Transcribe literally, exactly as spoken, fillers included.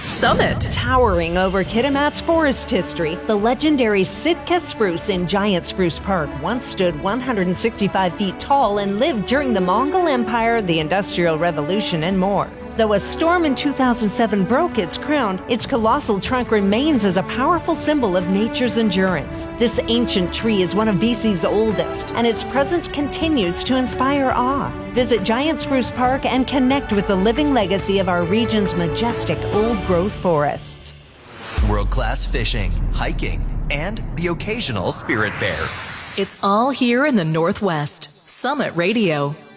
Summit. Towering over Kitimat's forest history, the legendary Sitka spruce in Giant Spruce Park once stood one hundred sixty-five feet tall and lived during the Mongol Empire, the Industrial Revolution, and more. Though a storm in two thousand seven broke its crown, its colossal trunk remains as a powerful symbol of nature's endurance. This ancient tree is one of B C's oldest, and its presence continues to inspire awe. Visit Giant Spruce Park and connect with the living legacy of our region's majestic old-growth forests. World-class fishing, hiking, and the occasional spirit bear. It's all here in the Northwest. Summit Radio.